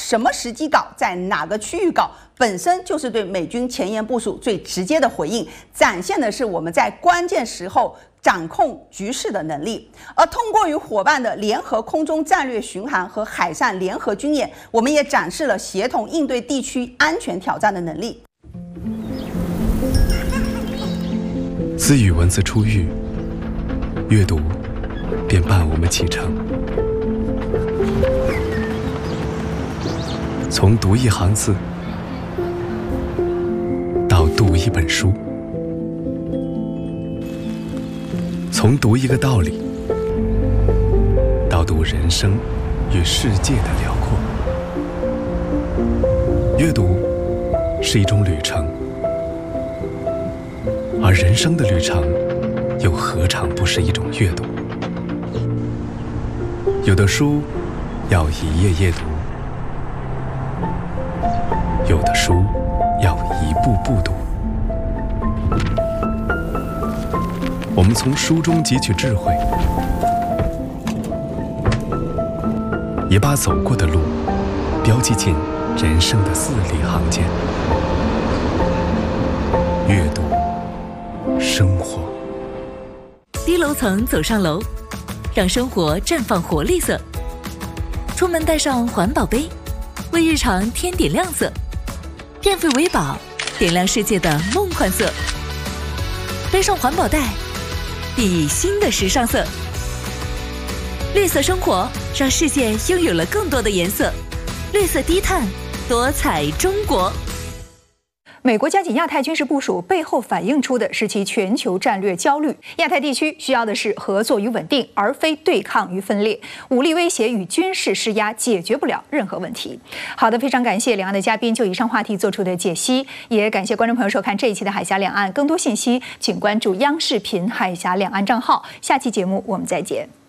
什么时机搞，在哪个区域搞，本身就是对美军前沿部署最直接的回应，展现的是我们在关键时候掌控局势的能力。而通过与伙伴的联合空中战略巡航和海上联合军演，我们也展示了协同应对地区安全挑战的能力。 自与文字初遇，阅读便伴我们启程。从读一行字，到读一本书；从读一个道理，到读人生与世界的辽阔。阅读是一种旅程，而人生的旅程又何尝不是一种阅读？有的书要一页页读，有的书要一步步读。我们从书中汲取智慧，也把走过的路标记进人生的字里行间。阅读，生活。 低楼层走上楼，让生活绽放活力色。出门带上环保杯，为日常添点亮色。电费为宝，点亮世界的梦幻色。背上环保袋，熠熠新的时尚色。绿色生活，让世界拥有了更多的颜色。绿色低碳，多彩中国。 美国加紧亚太军事部署，背后反映出的是其全球战略焦虑。亚太地区需要的是合作与稳定，而非对抗与分裂。武力威胁与军事施压解决不了任何问题。好的，非常感谢两岸的嘉宾就以上话题做出的解析，也感谢观众朋友收看这一期的海峡两岸。更多信息请关注央视频海峡两岸账号。下期节目我们再见。